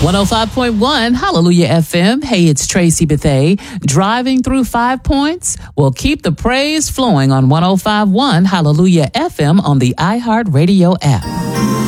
105.1 Hallelujah FM. Hey, it's Tracy Bethay. Driving through 5 Points? Well, keep the praise flowing on 105.1 Hallelujah FM on the iHeartRadio app.